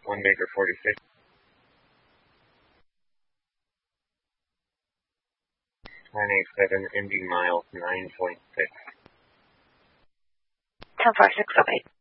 1 Baker 46. 987 Indy miles 9.6. 10-4-608.